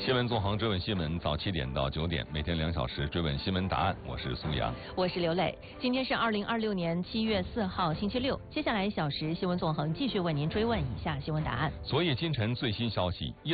新闻纵横追问新闻，早7点到9点，每天2小时追问新闻答案。我是苏阳， 我是刘磊。今天是2026年7月4号，星期六。接下来1小时，新闻纵横继续为您追问以下新闻答案。 昨夜今晨最新消息，